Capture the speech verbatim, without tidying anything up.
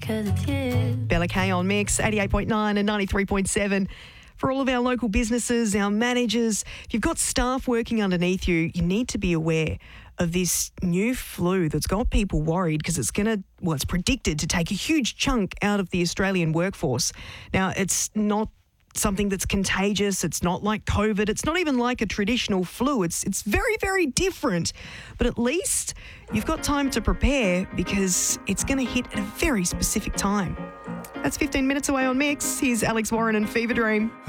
'cause it's you. Bella Kay on Mix, eighty-eight point nine and ninety-three point seven. For all of our local businesses, our managers, if you've got staff working underneath you, you need to be aware of this new flu that's got people worried because it's going to, well, it's predicted to take a huge chunk out of the Australian workforce. Now, it's not something that's contagious. It's not like COVID. It's not even like a traditional flu. It's it's very, very different. But at least you've got time to prepare because it's going to hit at a very specific time. That's fifteen minutes away on Mix. Here's Alex Warren and Fever Dream.